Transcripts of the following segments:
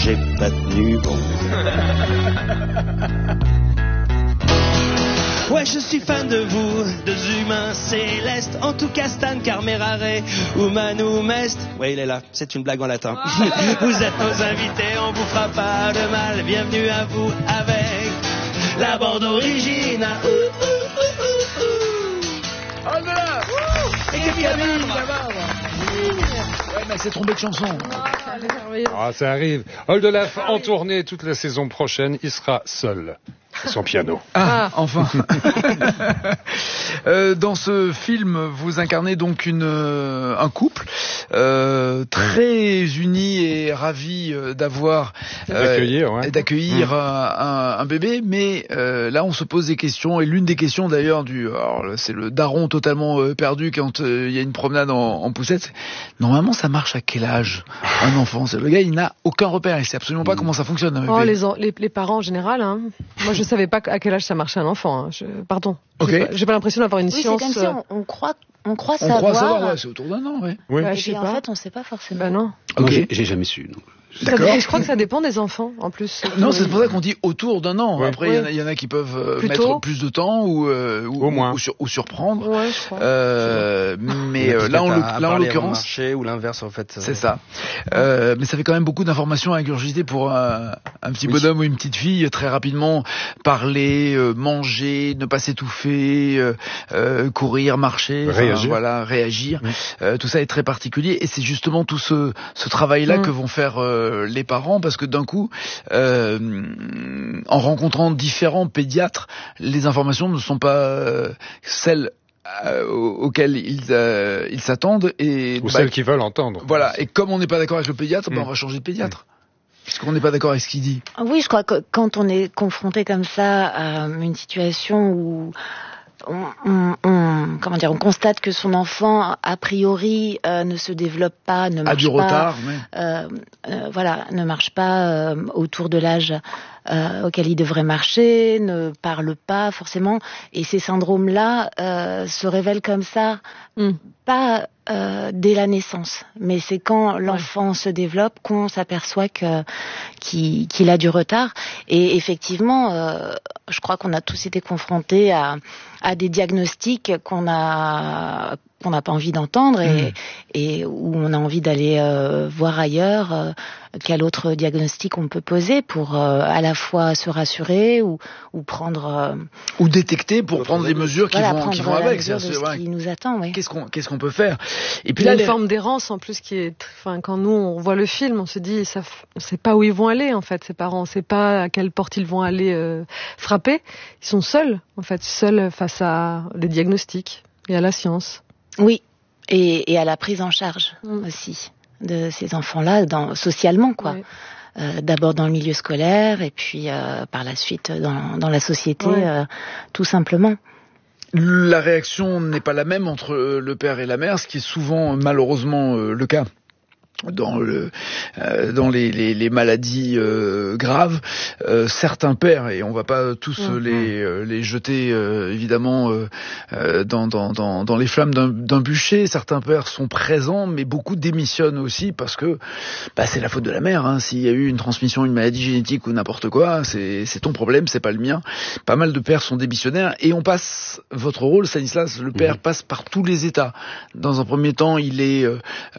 j'ai pas tenu bon. Ouais, je suis fan de vous, deux humains célestes. En tout cas, Stan, Carmerare, Humanum Est. Ouais, il est là, c'est une blague en latin. Vous êtes nos invités, on vous fera pas de mal. Bienvenue à vous avec la bande originale. Oh là. Et qu'est-ce qu'il y a Ouais, mais c'est trompé de chanson. Ah, ça arrive. Oldelaf en tournée toute la saison prochaine, il sera seul. Son piano. Ah, enfin. Dans ce film, vous incarnez donc un couple très uni et ravi d'accueillir un bébé, mais là on se pose des questions, et l'une des questions d'ailleurs c'est le daron totalement perdu quand il y a une promenade en poussette. Normalement, ça marche à quel âge un enfant? Le gars, il n'a aucun repère, il sait absolument pas comment ça fonctionne. Les parents en général, hein. Moi je savais pas à quel âge ça marchait un enfant. Hein. Pardon. Okay. J'ai pas l'impression d'avoir une science. C'est comme si on croit savoir. Ouais, c'est autour d'un an, ouais. Oui. Bah, et puis, en fait, on sait pas forcément. Bah non. Okay. Moi, j'ai jamais su. Donc. D'accord. Je crois que ça dépend des enfants, en plus. Non, c'est pour ça qu'on dit autour d'un an. Ouais. Après, il y en a qui peuvent mettre plus de temps ou moins. ou surprendre. Ouais, je crois. Mais là, en l'occurrence, marché ou l'inverse, en fait. c'est ça. Mais ça fait quand même beaucoup d'informations à ingurgiter pour un petit bonhomme ou une petite fille. Très rapidement, parler, manger, ne pas s'étouffer, courir, marcher, réagir. Tout ça est très particulier, et c'est justement tout ce travail-là que vont faire les parents, parce que d'un coup, en rencontrant différents pédiatres, les informations ne sont pas celles auxquelles ils s'attendent, et celles qu'ils veulent entendre. Voilà. Et comme on n'est pas d'accord avec le pédiatre, on va changer de pédiatre. Parce qu'on n'est pas d'accord avec ce qu'il dit. Oui, je crois que quand on est confronté comme ça à une situation où on constate que son enfant, a priori, ne se développe pas, ne marche pas. A du retard, ne marche pas autour de l'âge auquel il devrait marcher, ne parle pas forcément. Et ces syndromes-là se révèlent comme ça, pas dès la naissance, mais c'est quand l'enfant se développe qu'on s'aperçoit qu'il a du retard. Et effectivement, je crois qu'on a tous été confrontés à des diagnostics qu'on n'a pas envie d'entendre, et où on a envie d'aller voir ailleurs quel autre diagnostic on peut poser pour à la fois se rassurer ou prendre ou détecter pour prendre les mesures qui vont avec. C'est ce qui nous attend. Ouais. Qu'est-ce qu'on peut faire? Et puis il y a une forme d'errance en plus qui est, quand nous on voit le film, on se dit on sait pas où ils vont aller en fait, ces parents, on sait pas à quelle porte ils vont aller frapper. Ils sont seuls face à des diagnostics et à la science. Oui, et à la prise en charge aussi de ces enfants-là, socialement, quoi. Ouais. D'abord dans le milieu scolaire, et puis par la suite dans la société, tout simplement. La réaction n'est pas la même entre le père et la mère, ce qui est souvent malheureusement le cas dans les maladies graves. Certains pères, et on va pas tous les jeter évidemment dans les flammes d'un bûcher, certains pères sont présents, mais beaucoup démissionnent aussi parce que c'est la faute de la mère, hein. S'il y a eu une transmission, une maladie génétique ou n'importe quoi, c'est ton problème, c'est pas le mien. Pas mal de pères sont démissionnaires, et on passe votre rôle, Stanislas, le père passe par tous les états. Dans un premier temps, il est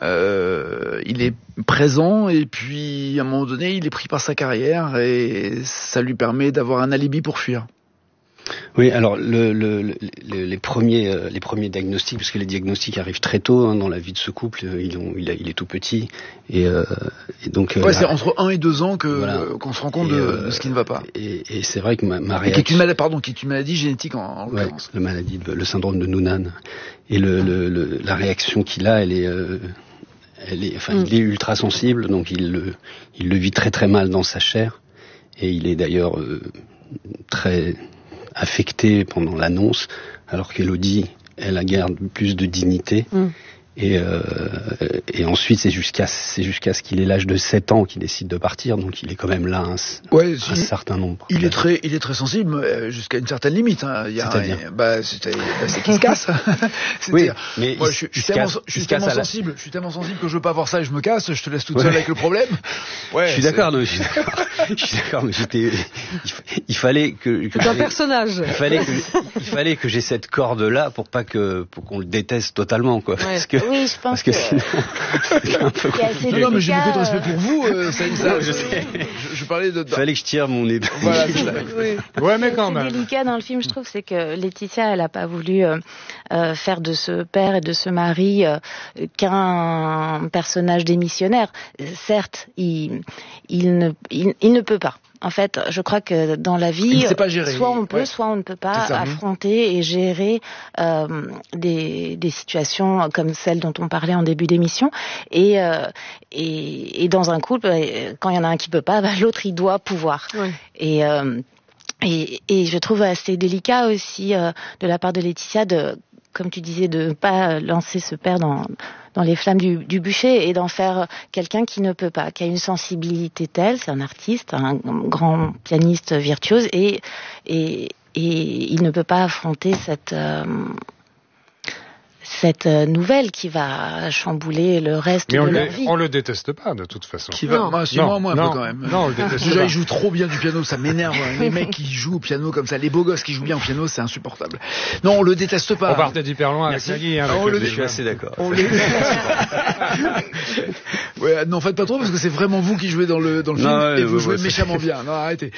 présent, et puis à un moment donné, il est pris par sa carrière, et ça lui permet d'avoir un alibi pour fuir. Oui, alors les premiers diagnostics, parce que les diagnostics arrivent très tôt dans la vie de ce couple, il est tout petit, et donc c'est entre 1 et 2 ans qu'on se rend compte de ce qui ne va pas. Et c'est vrai que ma réaction, qui est une maladie génétique en l'occurrence. Le syndrome de Noonan, et la réaction qu'il a, il est ultra sensible, donc il le vit très très mal dans sa chair, et il est d'ailleurs très affecté pendant l'annonce, alors qu'Élodie, elle garde plus de dignité, Et ensuite, c'est jusqu'à ce qu'il ait l'âge de 7 ans qu'il décide de partir. Donc, il est quand même là un certain nombre. Il est très sensible jusqu'à une certaine limite. Hein. C'est-à-dire c'est qu'il se casse. Oui, mais moi, je suis tellement sensible que je veux pas voir ça et je me casse. Je te laisse toute seule avec le problème. Ouais, je suis d'accord, mais il fallait que c'est un personnage. Il fallait que j'ai cette corde là pour qu'on le déteste totalement, quoi. Ouais. Oui, je pense que sinon, c'est un peu compliqué. Non, mais j'ai beaucoup de respect pour vous. Je sais. Je parlais de. Il fallait que je tire mon épée. Voilà, oui. Ouais, mais quand même. Ce qui est délicat dans le film, je trouve, c'est que Laetitia, elle a pas voulu faire de ce père et de ce mari qu'un personnage démissionnaire. Certes, il ne peut pas. En fait, je crois que dans la vie, soit on peut, soit on ne peut pas affronter et gérer des situations comme celle dont on parlait en début d'émission. Et dans un couple, quand il y en a un qui peut pas, l'autre il doit pouvoir. Oui. Et je trouve assez délicat aussi de la part de Laetitia comme tu disais, de ne pas lancer ce père dans les flammes du bûcher et d'en faire quelqu'un qui ne peut pas, qui a une sensibilité telle, c'est un artiste, un grand pianiste virtuose et il ne peut pas affronter cette nouvelle qui va chambouler le reste de leur vie. On le déteste pas, de toute façon. Moi, un peu quand même. Non, on le déteste déjà, pas. il joue trop bien du piano, ça m'énerve. Les mecs qui jouent au piano comme ça, les beaux gosses qui jouent bien au piano, c'est insupportable. Non, on le déteste pas. On partait d'hyper loin avec Nagui. Je suis assez d'accord. Ouais, non, faites pas trop parce que c'est vraiment vous qui jouez dans le film et vous jouez méchamment bien. Non, arrêtez.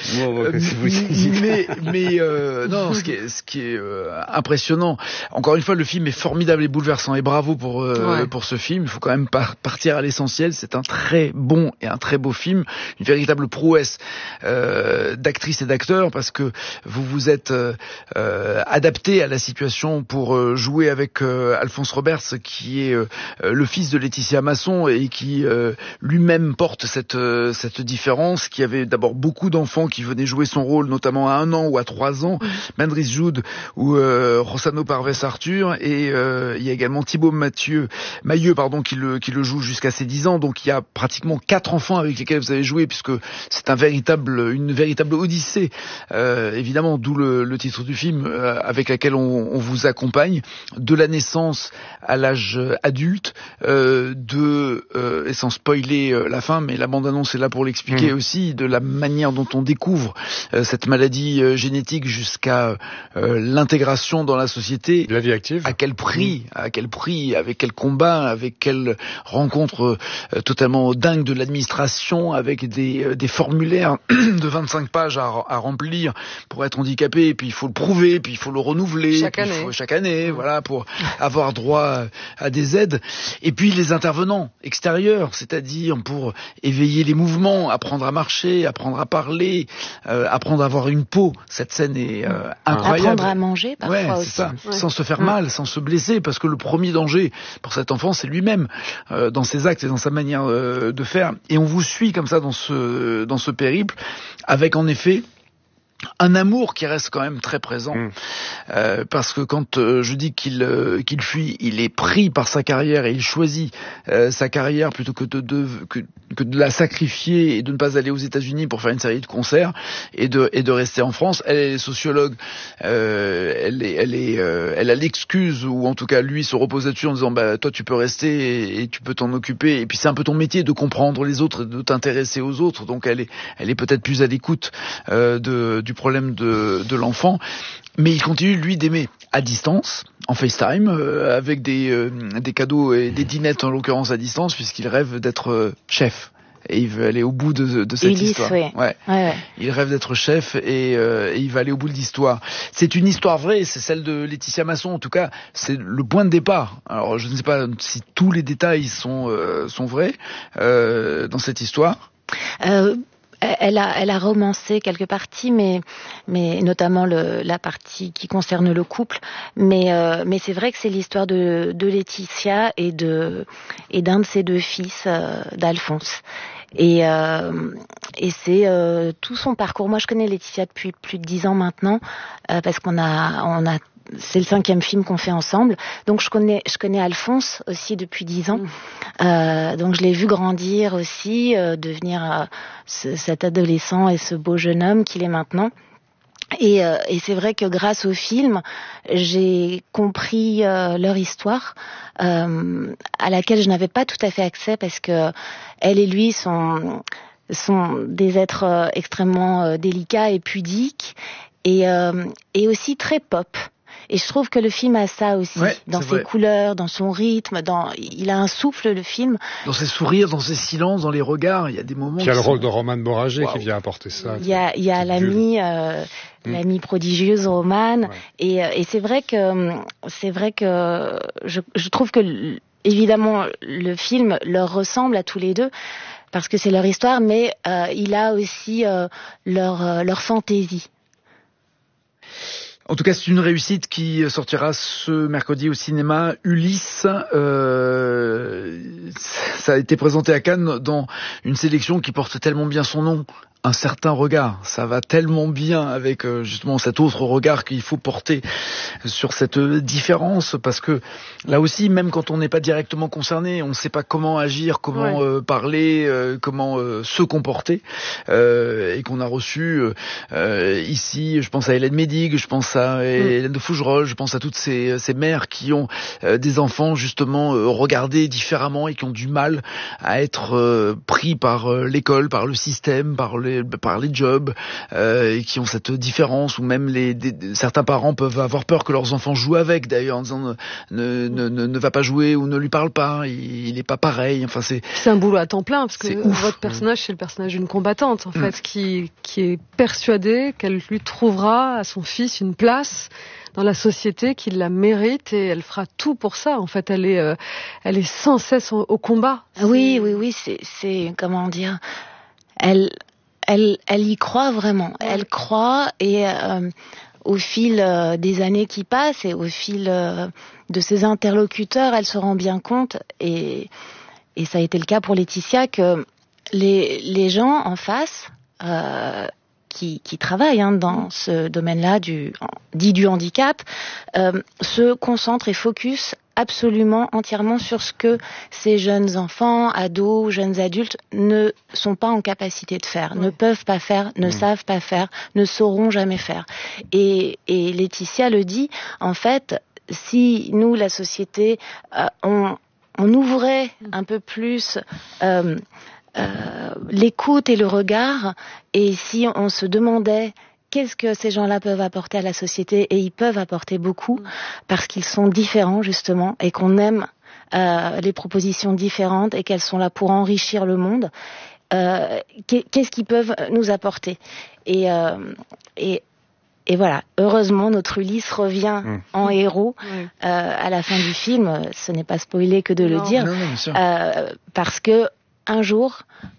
Non, ce qui est impressionnant. Encore une fois, le film est formidable et bouleversant et bravo pour ce film. Il faut quand même partir à l'essentiel. C'est un très bon et un très beau film, une véritable prouesse d'actrices et d'acteurs parce que vous êtes adapté à la situation pour jouer avec Alphonse Roberts qui est le fils de Laetitia Masson et qui lui-même porte cette différence, qui avait d'abord beaucoup d'enfants qui venaient jouer son rôle, notamment à 1 an ou à 3 ans, Mandris Joud ou Rossano Parves Arthur, et il y a également Thibaut Mailleux qui le joue jusqu'à ses 10 ans, donc il y a pratiquement 4 enfants avec lesquels vous avez joué, puisque c'est une véritable odyssée, évidemment, d'où le titre du film, avec laquelle on vous accompagne, de la naissance à l'âge adulte, et sans spoiler la fin, mais la bande-annonce est là pour l'expliquer aussi, de la manière dont on découvre cette maladie génétique jusqu'à l'intégration dans la société. La vie active. À quel prix, avec quel combat, avec quelle rencontre totalement dingue de l'administration, avec des formulaires de 25 pages à remplir pour être handicapé, et puis il faut le prouver, puis il faut le renouveler chaque année, voilà, pour avoir droit à des aides. Et puis les intervenants extérieurs, c'est-à-dire pour éveiller les mouvements, apprendre à marcher, apprendre à parler, apprendre à avoir une peau. Cette scène est incroyable. Apprendre à manger parfois aussi. C'est ça. Sans se faire mal, sans se blesser, parce que le premier danger pour cet enfant, c'est lui-même, dans ses actes et dans sa manière de faire. Et on vous suit comme ça dans ce périple, avec en effet un amour qui reste quand même très présent, parce que quand je dis qu'il fuit, il est pris par sa carrière et il choisit sa carrière plutôt que de la sacrifier et de ne pas aller aux États-Unis pour faire une série de concerts et de rester en France. Elle est sociologue, elle a l'excuse, ou en tout cas lui se repose là-dessus en disant toi tu peux rester et tu peux t'en occuper, et puis c'est un peu ton métier de comprendre les autres et de t'intéresser aux autres, donc elle est peut-être plus à l'écoute du problème de l'enfant, mais il continue lui d'aimer à distance, en FaceTime, avec des cadeaux et des dînettes en l'occurrence à distance, puisqu'il rêve d'être chef. Et il veut aller au bout de cette histoire. Ouais. Il rêve d'être chef et il va aller au bout de l'histoire. C'est une histoire vraie, c'est celle de Laetitia Masson. En tout cas, c'est le point de départ. Alors, je ne sais pas si tous les détails sont vrais dans cette histoire. Elle a romancé quelques parties, mais notamment la partie qui concerne le couple. Mais c'est vrai que c'est l'histoire de Laetitia et d'un de ses 2 fils, d'Alphonse. Et c'est tout son parcours. Moi, je connais Laetitia depuis plus de 10 ans maintenant, parce qu'on a c'est le 5e film qu'on fait ensemble. Donc je connais Alphonse aussi depuis 10 ans. Donc je l'ai vu grandir aussi, devenir cet adolescent et ce beau jeune homme qu'il est maintenant. Et c'est vrai que grâce au film, j'ai compris leur histoire, à laquelle je n'avais pas tout à fait accès, parce que elle et lui sont des êtres extrêmement délicats et pudiques, et aussi très pop. Et je trouve que le film a ça aussi, dans ses couleurs, dans son rythme, il a un souffle, le film. Dans ses sourires, dans ses silences, dans les regards, il y a des moments... Il y a le rôle de Romane Boragé qui vient apporter ça. Il y a l'amie prodigieuse Romane, et c'est vrai que je trouve que évidemment le film leur ressemble à tous les deux, parce que c'est leur histoire, mais il a aussi leur fantaisie. En tout cas, c'est une réussite qui sortira ce mercredi au cinéma. Ulysse, ça a été présenté à Cannes dans une sélection qui porte tellement bien son nom. Un certain regard, ça va tellement bien avec justement cet autre regard qu'il faut porter sur cette différence, parce que là aussi, même quand on n'est pas directement concerné, on ne sait pas comment agir, comment parler, comment se comporter, et qu'on a reçu ici, je pense à Hélène Médig, je pense à Hélène de Fougerolles, je pense à toutes ces mères qui ont des enfants justement regardés différemment et qui ont du mal à être pris par l'école, par le système, par les jobs, et qui ont cette différence, ou même certains parents peuvent avoir peur que leurs enfants jouent avec, d'ailleurs, en disant ne va pas jouer ou ne lui parle pas, il est pas pareil. Enfin, c'est un boulot à temps plein, parce que votre personnage, c'est le personnage d'une combattante, en fait, qui est persuadée qu'elle lui trouvera à son fils une place dans la société, qu'il la mérite, et elle fera tout pour ça. En fait, elle est sans cesse au combat. Oui, c'est comment dire, elle y croit vraiment. Elle croit, et au fil des années qui passent, et au fil de ses interlocuteurs, elle se rend bien compte, et ça a été le cas pour Laetitia, que les gens en face qui travaillent dans ce domaine-là dit du handicap se concentrent et focus absolument entièrement sur ce que ces jeunes enfants, ados, jeunes adultes ne sont pas en capacité de faire, ne peuvent pas faire, ne savent pas faire, ne sauront jamais faire. Et Laetitia le dit, en fait, si nous, la société, on ouvrait un peu plus l'écoute et le regard, et si on se demandait qu'est-ce que ces gens-là peuvent apporter à la société, et ils peuvent apporter beaucoup, parce qu'ils sont différents justement, et qu'on aime les propositions différentes, et qu'elles sont là pour enrichir le monde, qu'est-ce qu'ils peuvent nous apporter, et voilà, heureusement notre Ulysse revient en héros à la fin du film. Ce n'est pas spoilé que de le dire, parce que un jour,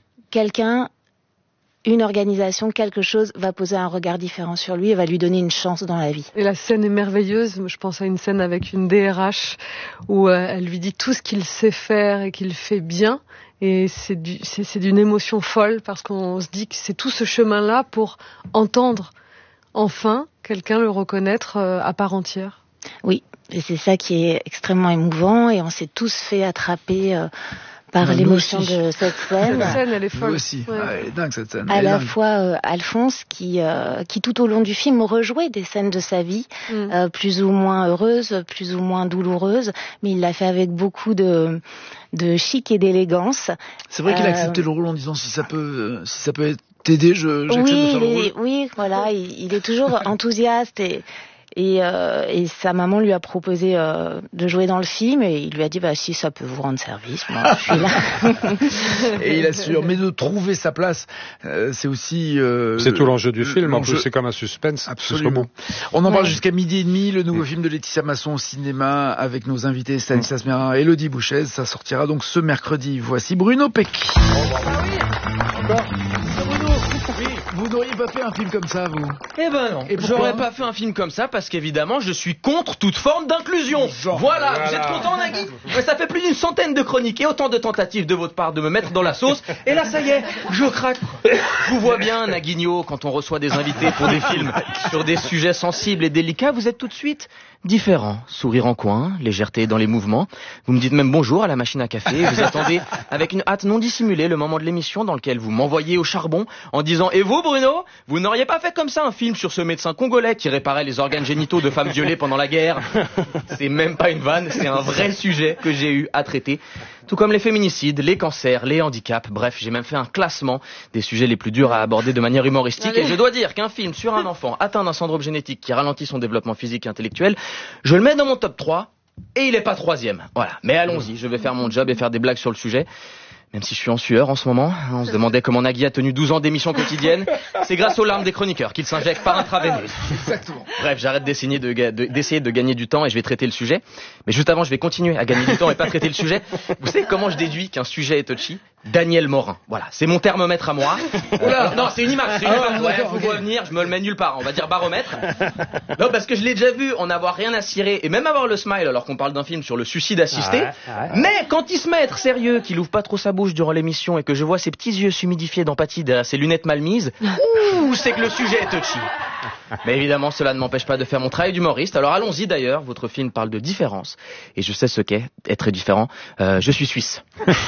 une organisation, quelque chose va poser un regard différent sur lui et va lui donner une chance dans la vie. Et la scène est merveilleuse. Je pense à une scène avec une DRH où elle lui dit tout ce qu'il sait faire et qu'il fait bien. Et c'est d'une émotion folle, parce qu'on se dit que c'est tout ce chemin-là pour entendre enfin quelqu'un le reconnaître à part entière. Oui, et c'est ça qui est extrêmement émouvant, et on s'est tous fait attraper par l'émotion de cette scène. Cette scène, elle est folle. Nous aussi. Elle est dingue, cette scène. À la fois Alphonse, qui tout au long du film rejouait des scènes de sa vie, plus ou moins heureuses, plus ou moins douloureuses, mais il l'a fait avec beaucoup de chic et d'élégance. C'est vrai qu'il a accepté le rôle en disant si ça peut t'aider, j'accepte de faire le rôle. Oui, voilà, il est toujours enthousiaste, et sa maman lui a proposé de jouer dans le film, et il lui a dit si ça peut vous rendre service, moi je suis là. Et il assure, mais de trouver sa place, c'est aussi c'est tout l'enjeu du film. En plus, c'est comme un suspense. Absolument. On en parle jusqu'à 12h30. Le nouveau film de Laetitia Masson au cinéma, avec nos invités Stanislas Mérin et Élodie Bouchez. Ça sortira donc ce mercredi. Voici Bruno Peck. Encore. Bruno. Oui. vous n'auriez pas fait un film comme ça, vous? Eh ben non, j'aurais pas fait un film comme ça parce qu'évidemment je suis contre toute forme d'inclusion. Voilà, vous êtes content, Nagui? Ouais, ça fait plus d'une centaine de chroniques et autant de tentatives de votre part de me mettre dans la sauce. Et là, ça y est, je craque. Je vous vois bien, Naguinho, quand on reçoit des invités pour des films sur des sujets sensibles et délicats, vous êtes tout de suite différent. Sourire en coin, légèreté dans les mouvements. Vous me dites même bonjour à la machine à café. Vous attendez avec une hâte non dissimulée le moment de l'émission dans lequel vous m'envoyez au charbon en disant « Et vous, Bruno, vous n'auriez pas fait comme ça un film sur ce médecin congolais qui réparait les organes génitaux de femmes violées pendant la guerre ?» C'est même pas une vanne, c'est un vrai sujet que j'ai eu à traiter. Tout comme les féminicides, les cancers, les handicaps, bref, j'ai même fait un classement des sujets les plus durs à aborder de manière humoristique. Et je dois dire qu'un film sur un enfant atteint d'un syndrome génétique qui ralentit son développement physique et intellectuel, je le mets dans mon top 3 et il est pas 3e. Voilà. Mais allons-y, je vais faire mon job et faire des blagues sur le sujet. Même si je suis en sueur en ce moment, on se demandait comment Nagui a tenu 12 ans d'émission quotidienne. C'est grâce aux larmes des chroniqueurs qu'il s'injecte par intraveineuse. Exactement. Bref, j'arrête d'essayer de gagner du temps et je vais traiter le sujet. Mais juste avant, je vais continuer à gagner du temps et pas traiter le sujet. Vous savez comment je déduis qu'un sujet est touchy? Daniel Morin. Voilà, c'est mon thermomètre à moi. Non, c'est une image, Ouais, faut revenir, je me le mets nulle part. On va dire baromètre. Non, parce que je l'ai déjà vu en avoir rien à cirer et même avoir le smile alors qu'on parle d'un film sur le suicide assisté. Mais quand il se met à être sérieux, qu'il ouvre pas trop sa bouche durant l'émission et que je vois ses petits yeux s'humidifier d'empathie derrière ses lunettes mal mises, c'est que le sujet est touchy. Mais évidemment, cela ne m'empêche pas de faire mon travail d'humoriste. Alors allons-y d'ailleurs, votre film parle de différence. Et je sais ce qu'est être différent. Je suis suisse.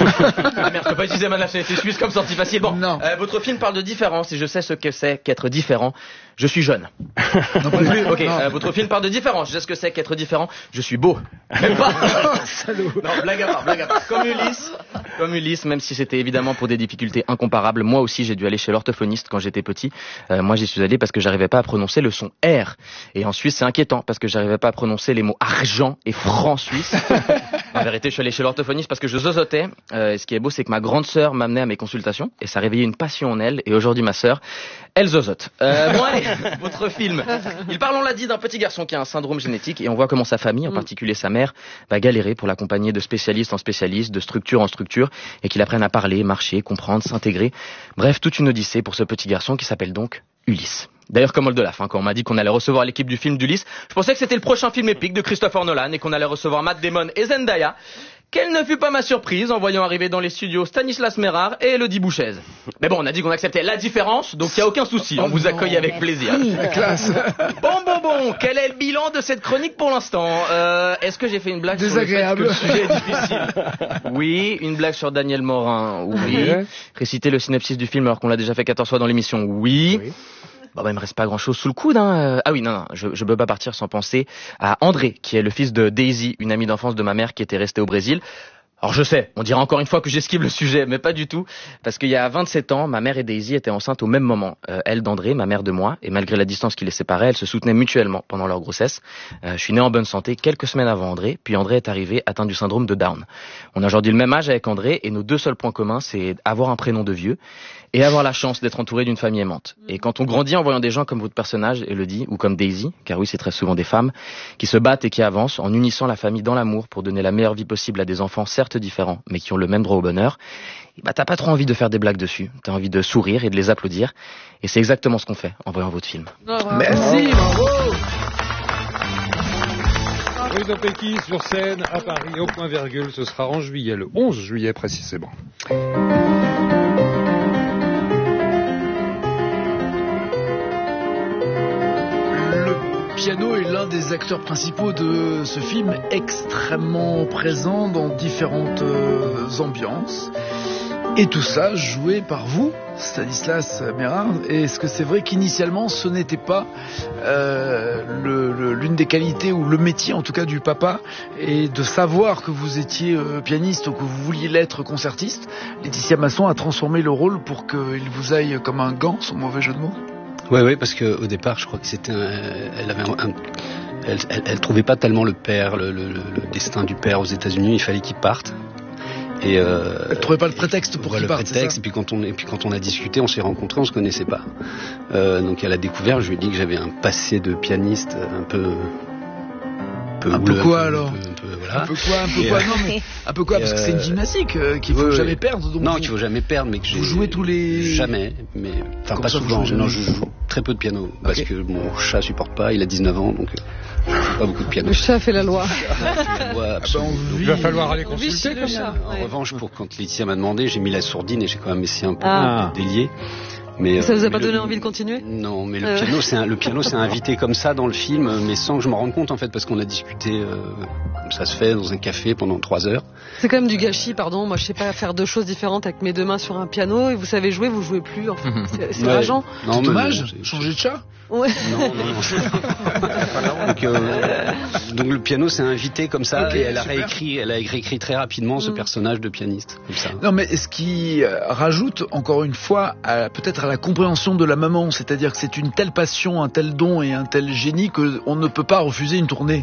Ah merde, je peux pas utiliser ma nationalité suisse comme sortie facile. Bon, votre film parle de différence et je sais ce que c'est qu'être différent. Je suis jeune. Non plus. Ok, votre film parle de différence. Je sais ce que c'est qu'être différent. Je suis beau. Même pas. Salaud. Non, blague à part. Comme Ulysse, même si c'était évidemment pour des difficultés incomparables. Moi aussi, j'ai dû aller chez l'orthophoniste quand j'étais petit. Moi, j'y suis allé parce que j'arrivais pas à prononcer le son R. Et en Suisse, c'est inquiétant parce que j'arrivais pas à prononcer les mots argent et franc suisse. En vérité, je suis allé chez l'orthophoniste parce que je zozotais. Et ce qui est beau, c'est que ma grande sœur m'amenait à mes consultations et ça réveillait une passion en elle. Et aujourd'hui, ma sœur, elle zozote. Bon allez, votre film. Il parle, on l'a dit, d'un petit garçon qui a un syndrome génétique et on voit comment sa famille, en particulier sa mère, va galérer pour l'accompagner de spécialiste en spécialiste, de structure en structure et qu'il apprenne à parler, marcher, comprendre, s'intégrer. Bref, toute une odyssée pour ce petit garçon qui s'appelle donc Ulysse. D'ailleurs, comme Oldelaf, quand on m'a dit qu'on allait recevoir l'équipe du film d'Ulysse, je pensais que c'était le prochain film épique de Christopher Nolan et qu'on allait recevoir Matt Damon et Zendaya. Quelle ne fut pas ma surprise en voyant arriver dans les studios Stanislas Mérard et Elodie Bouchez. Mais bon, on a dit qu'on acceptait la différence, donc il n'y a aucun souci, on vous accueille avec plaisir. La classe. Bon, quel est le bilan de cette chronique pour l'instant? Est-ce que j'ai fait une blague désagréable sur le fait que le sujet est difficile? Oui, une blague sur Daniel Morin, oui. Réciter le synopsis du film alors qu'on l'a déjà fait 14 fois dans l'émission, oui. Bon, il me reste pas grand chose sous le coude, hein. Ah oui, non, je peux pas partir sans penser à André, qui est le fils de Daisy, une amie d'enfance de ma mère qui était restée au Brésil. Alors je sais, on dirait encore une fois que j'esquive le sujet, mais pas du tout, parce qu'il y a 27 ans, ma mère et Daisy étaient enceintes au même moment. Elle d'André, ma mère de moi, et malgré la distance qui les séparait, elles se soutenaient mutuellement pendant leur grossesse. Je suis né en bonne santé quelques semaines avant André, puis André est arrivé atteint du syndrome de Down. On a aujourd'hui le même âge avec André, et nos deux seuls points communs, c'est avoir un prénom de vieux, et avoir la chance d'être entouré d'une famille aimante. Et quand on grandit en voyant des gens comme votre personnage, Elodie, ou comme Daisy, car oui, c'est très souvent des femmes, qui se battent et qui avancent en unissant la famille dans l'amour pour donner la meilleure vie possible à des enfants certes différents, mais qui ont le même droit au bonheur, t'as pas trop envie de faire des blagues dessus. T'as envie de sourire et de les applaudir. Et c'est exactement ce qu'on fait en voyant votre film. Merci, bravo. Rue de Pékin sur scène à Paris au point virgule. Ce sera en juillet, le 11 juillet précisément. Le piano est l'un des acteurs principaux de ce film, extrêmement présent dans différentes ambiances. Et tout ça joué par vous, Stanislas Mérard. Est-ce que c'est vrai qu'initialement ce n'était pas l'une des qualités ou le métier en tout cas du papa, et de savoir que vous étiez pianiste ou que vous vouliez l'être concertiste, Laetitia Masson a transformé le rôle pour qu'il vous aille comme un gant, sans mauvais jeu de mots? Oui, parce que au départ, je crois que c'était elle trouvait pas tellement le père, le destin du père aux États-Unis. Il fallait qu'il parte. Et elle trouvait pas le prétexte pour qu'il parte. Et puis quand on a discuté, on s'est rencontrés, on se connaissait pas. Donc elle a découvert. Je lui ai dit que j'avais un passé de pianiste un peu quoi alors? voilà. Un peu quoi parce que c'est une gymnastique qu'il faut jamais perdre. Donc non, qu'il faut jamais perdre, mais que vous jouez tous les... Jamais, mais enfin pas souvent. Non, je joue très peu de piano parce que mon chat supporte pas. Il a 19 ans, donc pas beaucoup de piano. Le chat fait la loi. Il va falloir aller consulter comme ça. En revanche, quand Laetitia m'a demandé, j'ai mis la sourdine et j'ai quand même essayé un peu de délier. Mais ça vous a pas donné envie de continuer? Non, mais le piano c'est invité comme ça dans le film, mais sans que je me rende compte en fait, parce qu'on a discuté comme ça se fait dans un café pendant 3 heures. C'est quand même du gâchis, pardon. Moi, je sais pas faire 2 choses différentes avec mes 2 mains sur un piano et vous savez jouer, vous jouez plus. En fait. C'est rageant. C'est dommage. Changer de chat. Ouais. Non. Donc le piano c'est invité comme ça, et elle a réécrit très rapidement ce personnage de pianiste comme ça. Non, mais ce qui rajoute encore une fois peut-être à la compréhension de la maman, c'est-à-dire que c'est une telle passion, un tel don et un tel génie qu'on ne peut pas refuser une tournée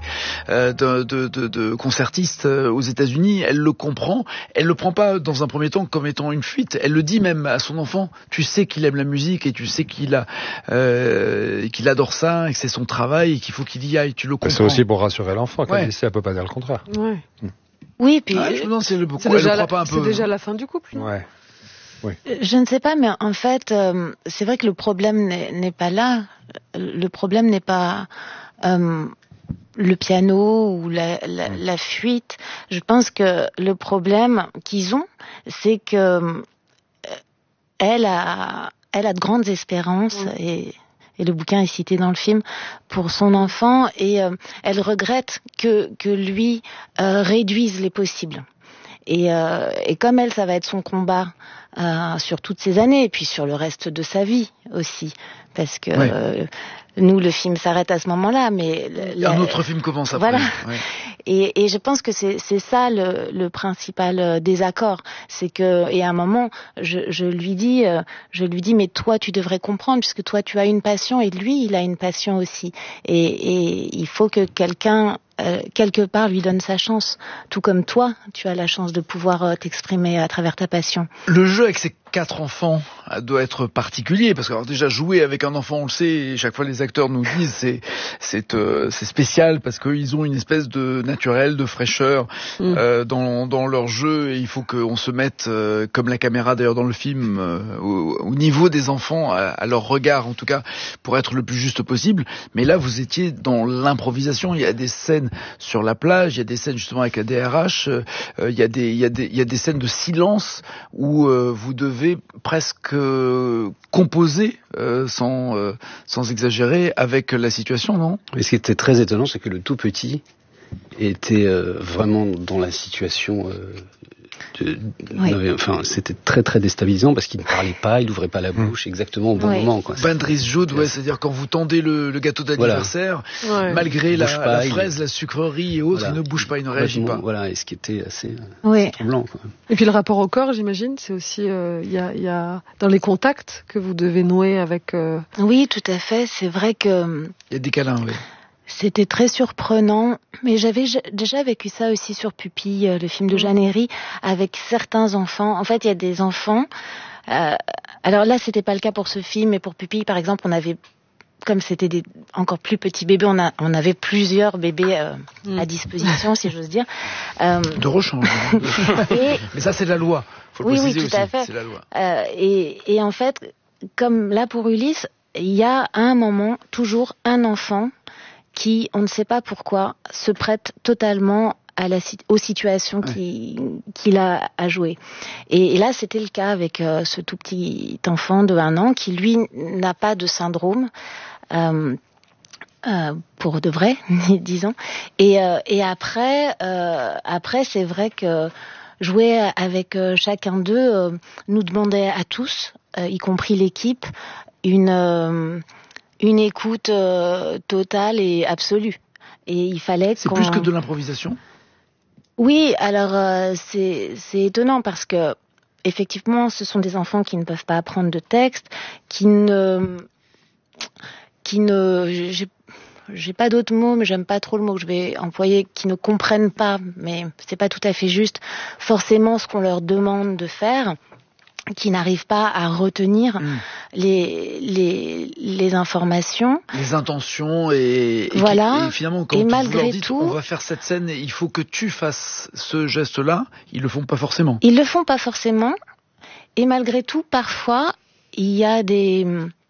de concertiste aux États-Unis. Elle le comprend. Elle le prend pas dans un premier temps comme étant une fuite. Elle le dit même à son enfant. Tu sais qu'il aime la musique et tu sais qu'il adore ça et que c'est son travail et qu'il faut qu'il y aille. Tu le comprends. C'est aussi pour rassurer l'enfant. Comme elle peut pas dire le contraire. Ouais. Oui, puis c'est déjà la fin du couple. Ouais. Oui. Je ne sais pas, mais en fait, c'est vrai que le problème n'est pas là. Le problème n'est pas le piano ou la fuite. Je pense que le problème qu'ils ont, c'est que elle a de grandes espérances et le bouquin est cité dans le film pour son enfant, et elle regrette que lui réduise les possibles. Et comme elle, ça va être son combat sur toutes ces années et puis sur le reste de sa vie aussi, parce que nous, le film s'arrête à ce moment-là, mais un autre film commence après. Voilà. Ouais. Et je pense que c'est ça le principal désaccord, c'est que, et à un moment je lui dis mais toi tu devrais comprendre, puisque toi tu as une passion et lui il a une passion aussi, et il faut que quelqu'un quelque part lui donne sa chance, tout comme toi tu as la chance de pouvoir t'exprimer à travers ta passion. Le jeu avec ces 4 enfants doit être particulier, parce que alors déjà jouer avec un enfant, on le sait, et chaque fois les acteurs nous disent c'est spécial parce qu'ils ont une espèce de naturel, de fraîcheur dans leur jeu, et il faut qu'on se mette comme la caméra d'ailleurs dans le film au niveau des enfants, à leur regard en tout cas, pour être le plus juste possible. Mais là vous étiez dans l'improvisation. Il y a des scènes sur la plage, il y a des scènes justement avec la DRH, il y a des scènes de silence où vous devez presque composer sans exagérer avec la situation, non? Mais ce qui était très étonnant, c'est que le tout petit était vraiment dans la situation enfin, c'était très très déstabilisant parce qu'il ne parlait pas, il n'ouvrait pas la bouche exactement au bon moment, quoi. Bandris Joud, c'est-à-dire quand vous tendez le gâteau d'anniversaire, malgré la fraise, la sucrerie et autres, il ne bouge pas, il ne réagit pas. Voilà, et ce qui était assez troublant, quoi. Et puis le rapport au corps, j'imagine, c'est aussi il y a dans les contacts que vous devez nouer avec. Oui, tout à fait. C'est vrai que il y a des câlins, oui. C'était très surprenant, mais j'avais déjà vécu ça aussi sur Pupille, le film de Jeanne Herry, avec certains enfants. En fait, il y a des enfants. Alors là, c'était pas le cas pour ce film, mais pour Pupille, par exemple, on avait, comme c'était des encore plus petits bébés, on avait plusieurs bébés à disposition, si j'ose dire. De rechange. Mais ça, c'est la loi. Faut le préciser tout à fait. C'est la loi. Et en fait, comme là pour Ulysse, il y a à un moment toujours un enfant qui, on ne sait pas pourquoi, se prête totalement aux situations qu'il a à jouer. Et là, c'était le cas avec ce tout petit enfant de 1 an qui, lui, n'a pas de syndrome, pour de vrai, disons. Et après, c'est vrai que jouer avec chacun d'eux nous demandait à tous, y compris l'équipe, une écoute totale et absolue. Et il fallait C'est plus que de l'improvisation ? Oui, alors c'est étonnant parce que effectivement, ce sont des enfants qui ne peuvent pas apprendre de texte, j'ai pas d'autres mots, mais j'aime pas trop le mot que je vais employer, qui ne comprennent pas, mais c'est pas tout à fait juste, forcément ce qu'on leur demande de faire, qui n'arrivent pas à retenir les informations, les intentions et finalement quand vous leur dites on va faire cette scène et il faut que tu fasses ce geste-là, ils le font pas forcément. Ils le font pas forcément et malgré tout parfois il y a des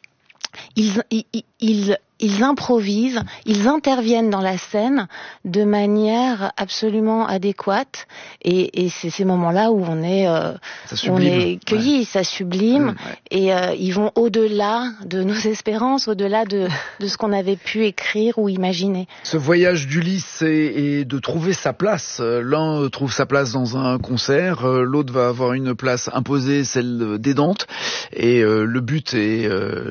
ils improvisent, ils interviennent dans la scène de manière absolument adéquate et c'est ces moments-là où on est cueillis, ça sublime et ils vont au-delà de nos espérances, au-delà de ce qu'on avait pu écrire ou imaginer. Ce voyage d'Ulysse et de trouver sa place, l'un trouve sa place dans un concert, l'autre va avoir une place imposée, celle des Dantes et le but et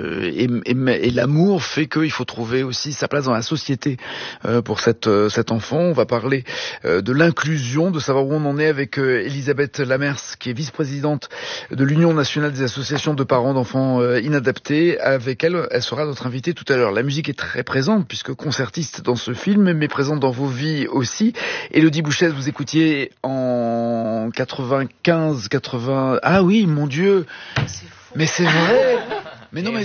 l'amour fait qu'il faut trouver aussi sa place dans la société pour cet enfant. On va parler de l'inclusion, de savoir où on en est avec Elisabeth Lamers, qui est vice-présidente de l'Union nationale des associations de parents d'enfants inadaptés. Avec elle sera notre invitée tout à l'heure. La musique est très présente, puisque concertiste dans ce film, mais présente dans vos vies aussi. Élodie Bouchèze, vous écoutiez en 95, 80... Ah oui, mon Dieu, mais c'est vrai. Mais non, mais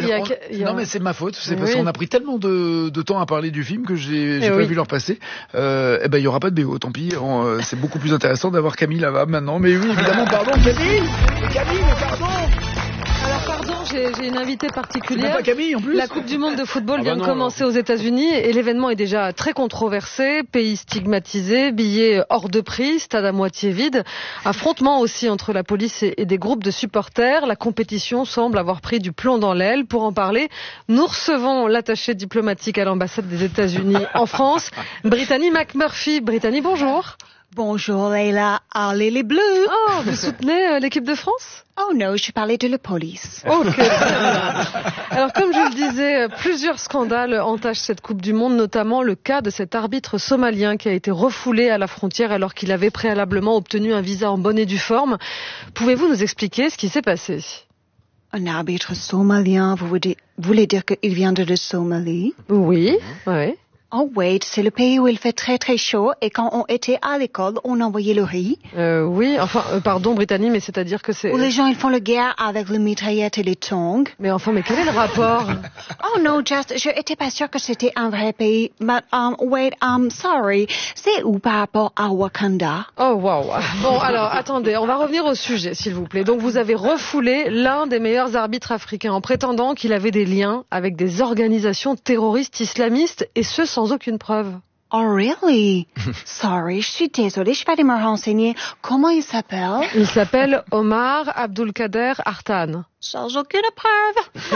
c'est ma faute. C'est parce qu'on a pris tellement de temps à parler du film que j'ai pas vu leur passer. Il y aura pas de BO, tant pis. C'est beaucoup plus intéressant d'avoir Camille là-bas maintenant. Mais oui, évidemment, pardon, Camille, pardon. Alors pardon, j'ai une invitée particulière. C'est même pas Camille en plus. La Coupe du Monde de football vient de commencer aux États-Unis et l'événement est déjà très controversé, pays stigmatisé, billets hors de prix, stade à moitié vide, affrontement aussi entre la police et des groupes de supporters. La compétition semble avoir pris du plomb dans l'aile. Pour en parler, nous recevons l'attaché diplomatique à l'ambassade des États-Unis en France, Brittany McMurphy. Brittany, bonjour. Bonjour Leila, allez les Bleus. Oh, vous soutenez l'équipe de France ? Oh non, je parlais de la police. Ok. Alors comme je le disais, plusieurs scandales entachent cette Coupe du Monde, notamment le cas de cet arbitre somalien qui a été refoulé à la frontière alors qu'il avait préalablement obtenu un visa en bonne et due forme. Pouvez-vous nous expliquer ce qui s'est passé ? Un arbitre somalien, vous voulez dire qu'il vient de la Somalie ? Oui, oui. Oh wait, c'est le pays où il fait très très chaud et quand on était à l'école, on envoyait le riz. Oui, enfin, pardon Brittany, mais c'est-à-dire que c'est... Où les gens ils font la guerre avec les mitraillettes et les tongs. Mais enfin, mais quel est le rapport? Oh non, je étais pas sûre que c'était un vrai pays. But wait, sorry, c'est où par rapport à Wakanda? Oh wow. Bon, alors attendez, on va revenir au sujet, s'il vous plaît. Donc vous avez refoulé l'un des meilleurs arbitres africains en prétendant qu'il avait des liens avec des organisations terroristes islamistes et ce sans aucune preuve. Oh really? Sorry, je suis désolée, je vais aller me renseigner. Comment il s'appelle? Il s'appelle Omar Abdulkader Artan. Sans aucune preuve.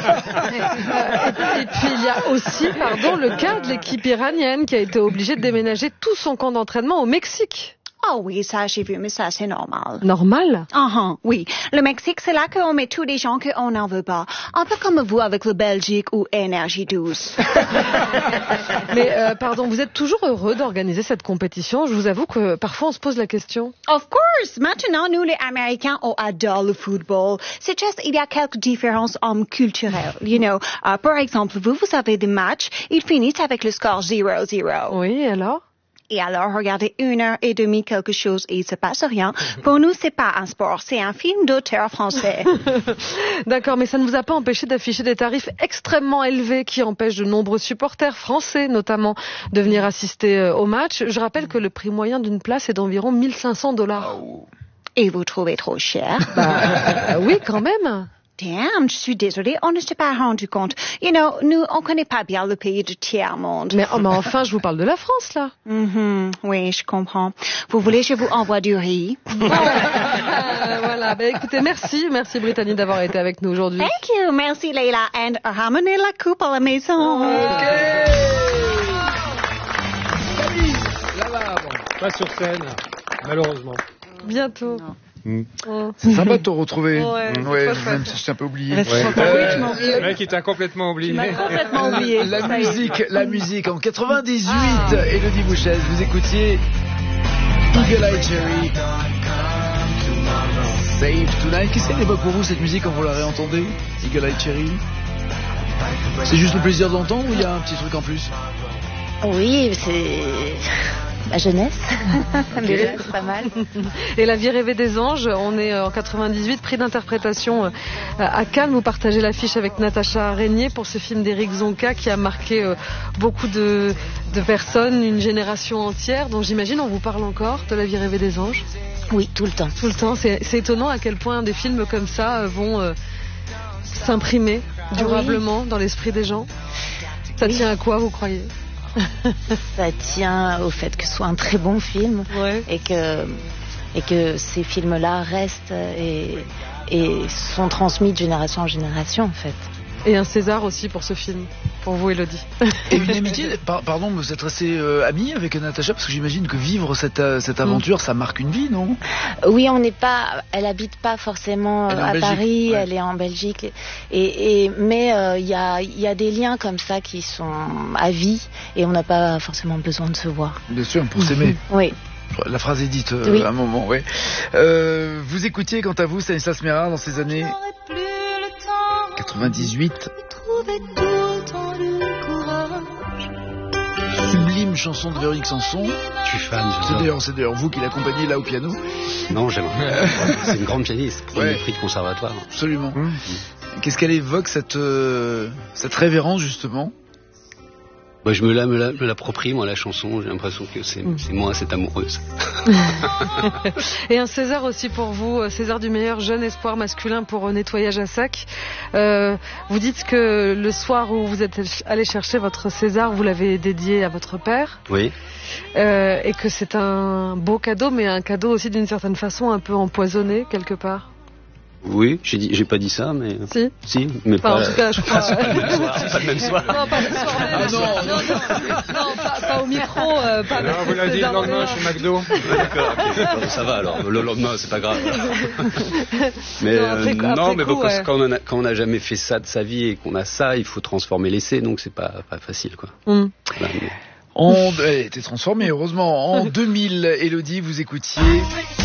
Et puis il y a aussi, le cas de l'équipe iranienne qui a été obligée de déménager tout son camp d'entraînement au Mexique. Oh oui, ça j'ai vu, mais ça c'est normal. Normal? Oui. Le Mexique, c'est là qu'on met tous les gens qu'on n'en veut pas. Un peu comme vous avec le Belgique ou Énergie 12. Mais pardon, vous êtes toujours heureux d'organiser cette compétition? Je vous avoue que parfois on se pose la question. Of course! Maintenant, nous les Américains, on adore le football. C'est juste, il y a quelques différences culturelles. You know, par exemple, vous avez des matchs, ils finissent avec le score 0-0. Oui, et alors? Et alors, regardez 1h30 quelque chose et il se passe rien. Pour nous, c'est pas un sport, c'est un film d'auteur français. D'accord, mais ça ne vous a pas empêché d'afficher des tarifs extrêmement élevés qui empêchent de nombreux supporters français, notamment, de venir assister au match. Je rappelle que le prix moyen d'une place est d'environ $1,500. Et vous trouvez trop cher? Oui, quand même. Damn, je suis désolée, on ne s'est pas rendu compte. You know, nous, on connaît pas bien le pays du tiers-monde. Mais enfin, je vous parle de la France, là. Oui, je comprends. Vous voulez que je vous envoie du riz? Voilà, écoutez, merci Brittany d'avoir été avec nous aujourd'hui. Thank you, merci Leila, and ramenez la coupe à la maison. Ok. Là-bas, pas sur scène, malheureusement. Bientôt. C'est sympa de te retrouver. Ouais, même si je t'ai un peu oublié. Le mec, il t'a complètement oublié. Complètement oublié. La musique en 98. Élodie Bouchèze, vous écoutiez Eagle Eye Cherry. Save Tonight. Qu'est-ce qu'elle évoque pour vous cette musique quand vous la réentendez? Eagle Eye Cherry. C'est juste le plaisir de l'entendre ou il y a un petit truc en plus? Oui, Ma jeunesse. Mais c'est pas mal. Et La vie rêvée des anges, on est en 98, prix d'interprétation à Cannes. Vous partagez l'affiche avec Natacha Régnier pour ce film d'Éric Zonka qui a marqué beaucoup de personnes, une génération entière, dont j'imagine on vous parle encore de La vie rêvée des anges. Oui, tout le temps. Tout le temps. C'est étonnant à quel point des films comme ça vont s'imprimer durablement dans l'esprit des gens. Ça tient à quoi, vous croyez ? Ça tient au fait que ce soit un très bon film, et que ces films-là restent et sont transmis de génération en génération, en fait. Et un César aussi pour ce film, pour vous, Élodie. Et une amitié, pardon, vous êtes resté amie avec Natacha, parce que j'imagine que vivre cette aventure, ça marque une vie, non ? Oui, elle habite pas forcément à Paris, elle est en Belgique, mais il y a des liens comme ça qui sont à vie, et on n'a pas forcément besoin de se voir. Bien sûr, pour s'aimer. Oui. La phrase est dite à un moment, oui. Vous écoutiez, quant à vous, Stanislas Mérard dans ces années 98. Sublime chanson de Véronique Sanson. Je suis fan. C'est d'ailleurs vous qui l'accompagnez là au piano. Non, j'aimerais. C'est une grande pianiste. Premier prix de conservatoire. Absolument. Qu'est-ce qu'elle évoque, cette révérence, justement ? Bah, je me l'approprie, moi, la chanson. J'ai l'impression que c'est moi, cette amoureuse. Et un César aussi pour vous, César du meilleur jeune espoir masculin pour Nettoyage à sac. Vous dites que le soir où vous êtes allé chercher votre César, vous l'avez dédié à votre père. Oui. Et que c'est un beau cadeau, mais un cadeau aussi d'une certaine façon un peu empoisonné quelque part. Oui, j'ai pas dit ça, mais... Si, mais enfin, pas... En tout cas, je crois... pas le même soir. Non, pas le soir. Non, pas au micro. Pas non, vous l'avez dit le lendemain chez McDo. D'accord, okay. Ça va alors. Le lendemain, c'est pas grave. Mais quand on n'a jamais fait ça de sa vie et qu'on a ça, il faut transformer l'essai, donc c'est pas facile, quoi. Voilà, mais... Elle était transformée, heureusement. En 2000, Élodie, vous écoutiez...